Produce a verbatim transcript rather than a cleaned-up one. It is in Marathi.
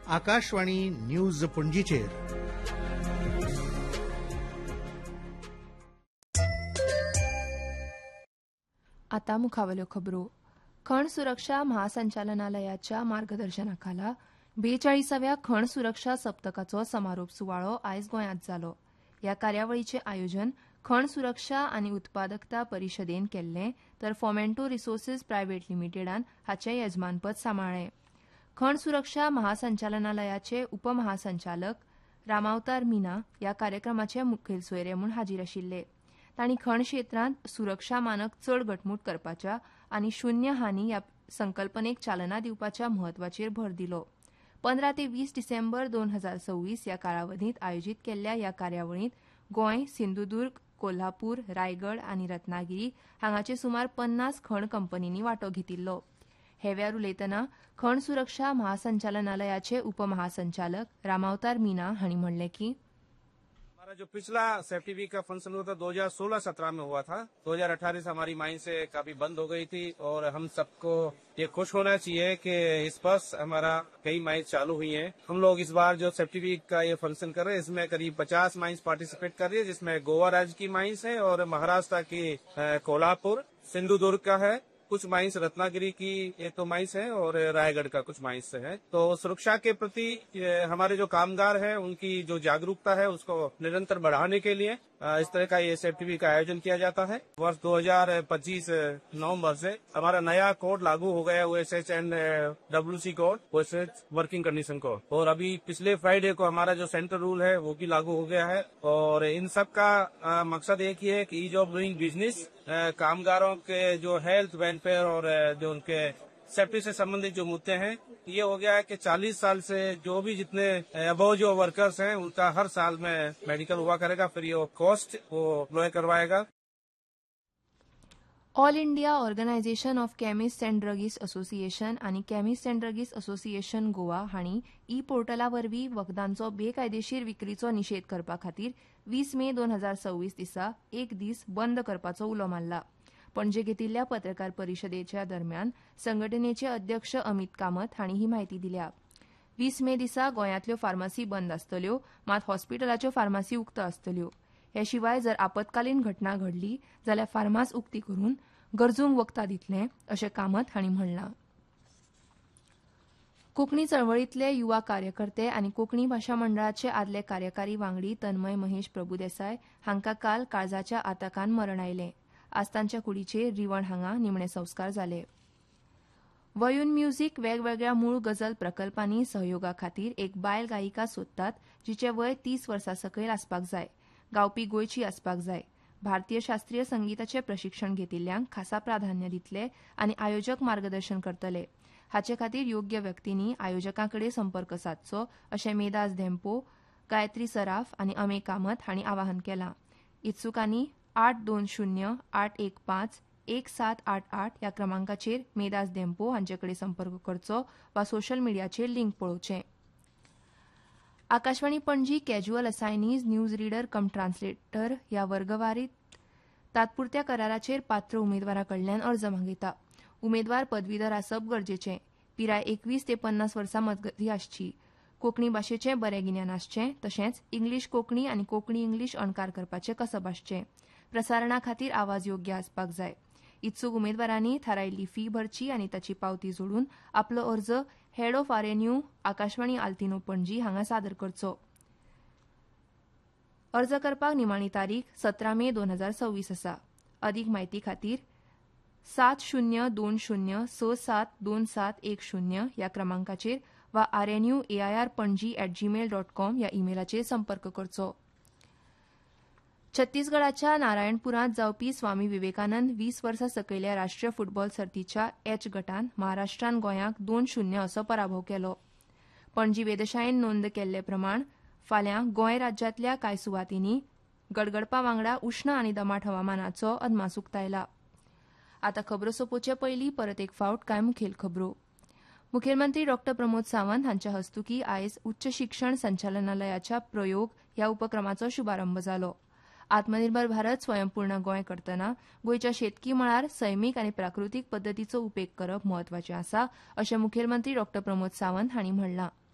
आकाशवाणी न्यूज पणजीचेर आता मुखावल्यो खबरो. खण सुरक्षा महासंचालनालयाच्या मार्गदर्शनाखाला बेचाळीसाव्या खण सुरक्षा सप्तकाचो समारोप सुवाळो आयज गोंयांत जालो. ह्या कार्यावळीचें आयोजन खण सुरक्षा आनी उत्पादकता परिशदेन केल्लें तर फॉमेंटो रिसोर्सीस प्रायव्हेट लिमिटेडान हाचें येजमानपद सांबाळ्ळें. खण सुरक्षा महासंचालनालयाचे उपमहासंचालक रामावतार मीना ह्या कार्यक्रमाचे मुखेल सोयरे म्हूण हाजीर आशिल्ले. तांणी खण क्षेत्रांत सुरक्षा मानक चड घटमूट करपाच्या आनी शून्य हानी ह्या संकल्पनेक चालना दिवपाच्या म्हत्वाचेर भर दिलो. पंदरा ते वीस डिसेंबर दोन हजार सव्वीस ह्या कालावधींत आयोजीत केल्ल्या ह्या कार्यावळींत गोंय, सिंधुदुर्ग, कोल्हापूर, रायगड आनी रत्नागिरी हांगाचे सुमार पन्नास खण कंपनींनी वांटो घेतिल्लो. हे वेळार उलयतना खण सुरक्षा महासंचालनालयाचे उपमहासंचालक रामावतार मीना हांणी म्हणलें की हमारा जो पिछला सेफ्टी वीक का फंक्शन हुआ था दो हज़ार सोलह सत्रह में हुआ था. दो हज़ार अठारह से हमारी माइन से काफी बंद हो गई थी और हम सबको ये खुश होना चाहिए कि इस वर्ष हमारा कई माइंस चालू हुई हैं. हम लोग इस बार जो सेफ्टी वीक का ये फंक्शन कर रहे हैं इसमें करीब पचास माइंस पार्टिसिपेट कर रही है, जिसमें गोवा राज्य की माइंस है और महाराष्ट्र की कोल्हापुर, सिंधुदुर्ग का है, कुछ माइंस रत्नागिरी की ये तो माइंस है और रायगढ़ का कुछ माइंस है. तो सुरक्षा के प्रति हमारे जो कामगार हैं उनकी जो जागरूकता है उसको निरंतर बढ़ाने के लिए इस तरह का ये सेफ्टी वीक का आयोजन किया जाता है. वर्ष दो हज़ार पच्चीस नवंबर से हमारा नया कोड लागू हो गया, OSH end WC code, OSH working condition code. और अभी पिछले फ्राइडे को हमारा जो सेंट्रल रूल है वो भी लागू हो गया है. और इन सब का आ, मकसद एक ही है कि ईज ऑफ डूइंग बिजनेस, कामगारों के जो हेल्थ वेलफेयर और जो उनके सेफ्टी से संबंधित जो मुद्दे हैं, ये हो गया है कि चालीस साल से जो भी जितने अबव जो वर्कर्स हैं उनका हर साल में मेडिकल हुआ करेगा, फिर ये कॉस्ट वो एम्प्लॉय करवाएगा. All India organisation of chemist and druggist association आनी chemist and druggist association Goa हांणी ई पोर्टला वरवीं वखदांचो बेकायदेशीर विक्रीचो निशेध करपा खातीर वीस मे दोन हजार सव्वीस दिसा एक दीस बंद करपाचो उलो मारला. पणजे घेतिल्ल्या पत्रकार परिशदेच्या दरम्यान संघटनेचे अध्यक्ष अमित कामत हांणी ही म्हायती दिल्या. वीस मे दिसा गोंयांतल्यो फार्मासी बंद आसतल्यो, मात हॉस्पिटलाच्यो फार्मासी उक्त आसतल्यो. हे शिवाय जर आपतकालीन घटना घडली जाल्यार फार्मास उक्ती करून गरजूंक वखदां दितले अशें कामत हांणी म्हणलां. कोंकणी चळवळींतले युवा कार्यकर्ते आनी कोंकणी भाशा मंडळाचे आदले कार्यकारी वांगडी तन्मय महेश प्रभुदेसाय हांकां काल काळजाच्या आताकान मरण आयलें. आज तांच्या कुडीचेर रिवण हांगा निमणे संस्कार जाले. वयून म्युझिक वेगवेगळ्या मूळ गजल प्रकल्पांनी सहयोगा खातीर एक बायल गायिका सोदतात जिचें वय तीस वर्सां सकयल आसपाक जाय. गावपी गोंयची आसपाक जाय. भारतीय शास्त्रीय संगीताचे प्रशिक्षण घेतिल्ल्यांक खासा प्राधान्य दितले आनी आयोजक मार्गदर्शन करतले. हाचे खातीर योग्य व्यक्तींनी आयोजकांकडेन संपर्क सादचो अशें मेदास धेंपो, गायत्री सराफ आनी अमे कामत हांणी आवाहन केलां. इत्सुकांनी आठ दोन शुन्य आठ एक पांच एक सात आठ आठ ह्या क्रमांकाचेर मेदास धेंपो हांचे कडेन संपर्क करचो वा सोशल मिडियाचेर लिंक पळोवचें. Akashvani Panaji casual असायनीज news reader cum translator ह्या वर्गवारीत तात्पुरत्या कराराचेर पात्र उमेदवारां कडल्यान अर्ज मागयता. उमेदवार पदवीधर आसप गरजेचें. पिराय एकवीस ते पन्नास वर्सां मजगतीं आसची. कोंकणी भाशेचें बरें गिन्यान आसचें तशेंच इंग्लीश कोंकणी आनी कोंकणी इंग्लीश अणकार करपाचें कसब आसचें. प्रसारणा खातीर आवाज योग्य आसपाक जाय. इत्सूक उमेदवारांनी थारायिल्ली फी भरची आनी ताची पावती जोडून आपलो अर्ज हेड ऑफ आरएनयू आकाशवाणी आल्तिनो पणजी हांगा सादर करचो. अर्ज करपाक निमाणी तारीख सतरा मे दोन हजार सव्वीस आसा. अदीक म्हायती खातीर सात शुन्य दोन शुन्य स सात दोन सात एक शुन्य ह्या क्रमांकाचेर वा RNU AIR Panaji at Gmail dot com ह्या इमेलाचेर संपर्क करचो. छत्तीसगडाच्या नारायणपुरांत जावपी स्वामी विवेकानंद वीस वर्सां सकयल्या राष्ट्रीय फुटबॉल सर्तीच्या एच गटांत महाराष्ट्रान गोंयाक दोन शुन्य असो पराभव केलो. पणजी वेधशाळेन नोंद केल्ले प्रमाण फाल्यां गोंय राज्यांतल्या कांय सुवातींनी गडगडपा वांगडा उश्ण आनी दमाट हवामानाचो अदमास उक्तायला. आतां खबरो सोंपोवचे पयलीं परत एक फावट कांय मुखेल खबरो. मुखेलमंत्री डॉ प्रमोद सावंत हांच्या हस्तुकीं आयज उच्च शिक्षण संचालनालयाच्या प्रयोग ह्या उपक्रमाचो शुभारंभ जालो. आत्मनिर्भर भारत स्वयंपूर्ण गोंय करतना गोंयच्या शेतकी मळार सैमीक आनी प्राकृतीक पद्दतीचो उपेग करप म्हत्वाचें आसा अशें मुखेलमंत्री डॉ प्रमोद सावंत हांणी म्हणलां.